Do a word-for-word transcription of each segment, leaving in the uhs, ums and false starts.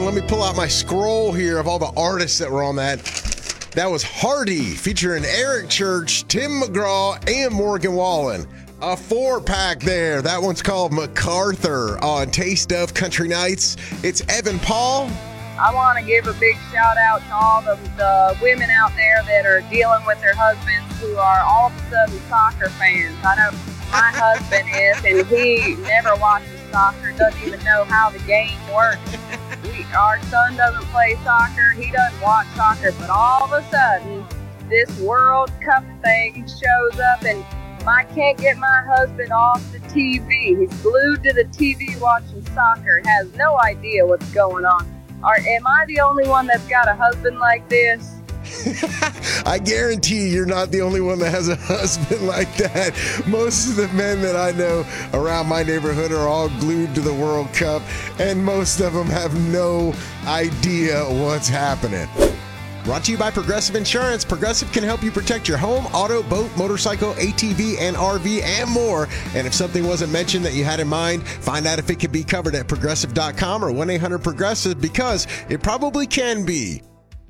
let me pull out my scroll here of all the artists that were on that. That was Hardy, featuring Eric Church, Tim McGraw, and Morgan Wallen. A four-pack there. That one's called MacArthur on Taste of Country Nights. It's Evan Paul. I want to give a big shout out to all the, the women out there that are dealing with their husbands who are all of a sudden soccer fans. I know my husband is, and he never watches soccer, doesn't even know how the game works. We, our son doesn't play soccer, he doesn't watch soccer, but all of a sudden, this World Cup thing shows up, and I can't get my husband off the T V. He's glued to the T V watching soccer, has no idea what's going on. Are, am I the only one that's got a husband like this? I guarantee you're not the only one that has a husband like that. Most of the men that I know around my neighborhood are all glued to the World Cup, and most of them have no idea what's happening. Brought to you by Progressive Insurance. Progressive can help you protect your home, auto, boat, motorcycle, A T V, and R V, and more. And if something wasn't mentioned that you had in mind, find out if it could be covered at progressive dot com or one eight hundred progressive, because it probably can be.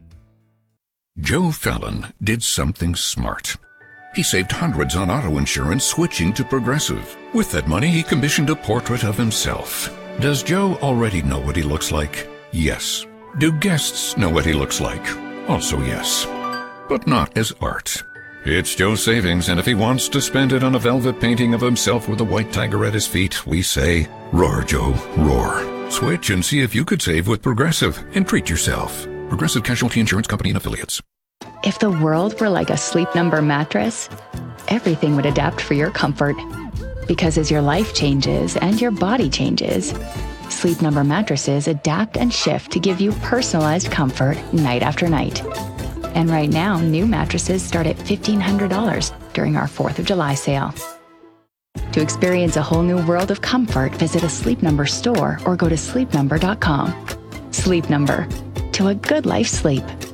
Joe Fallon did something smart. He saved hundreds on auto insurance switching to Progressive. With that money, he commissioned a portrait of himself. Does Joe already know what he looks like? Yes. Do guests know what he looks like? Also yes. But not as art. It's Joe's savings, and if he wants to spend it on a velvet painting of himself with a white tiger at his feet, we say, roar, Joe, roar. Switch and see if you could save with Progressive and treat yourself. Progressive Casualty Insurance Company and Affiliates. If the world were like a Sleep Number mattress, everything would adapt for your comfort. Because as your life changes and your body changes, Sleep Number mattresses adapt and shift to give you personalized comfort night after night. And right now, new mattresses start at fifteen hundred dollars during our fourth of July sale. To experience a whole new world of comfort, visit a Sleep Number store or go to sleep number dot com. Sleep Number. To a good life sleep.